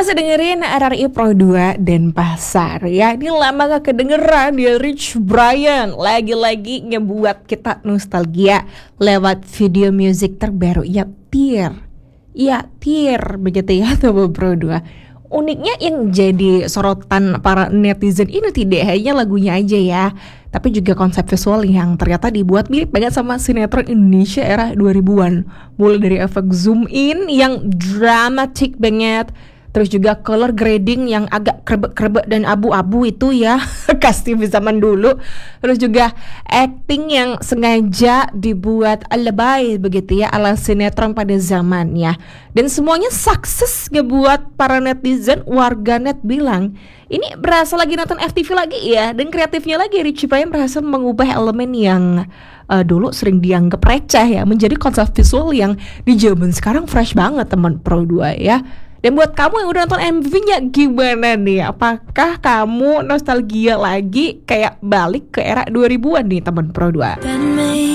masih dengerin RRI Pro 2 Denpasar ya. Ini lama gak kedengeran ya, Rich Brian lagi-lagi ngebuat kita nostalgia lewat video music terbaru ya, Tear. Ya, Tear begitu ya Sobat Pro 2. Uniknya yang jadi sorotan para netizen ini tidak hanya lagunya aja ya, tapi juga konsep visual yang ternyata dibuat mirip banget sama sinetron Indonesia era 2000-an. Mulai dari efek zoom in yang dramatic banget, terus juga color grading yang agak krebek-krebek dan abu-abu itu ya, khas TV zaman dulu. Terus juga acting yang sengaja dibuat lebay begitu ya, ala sinetron pada zamannya. Dan semuanya sukses ngebuat para netizen, warganet bilang ini berasa lagi nonton FTV lagi ya. Dan kreatifnya lagi, Richie Brian berhasil mengubah elemen yang dulu sering dianggap receh ya, menjadi konsep visual yang di zaman sekarang fresh banget teman Pro 2 ya. Dan buat kamu yang udah nonton MV-nya gimana nih? Apakah kamu nostalgia lagi kayak balik ke era 2000-an nih teman Pro 2?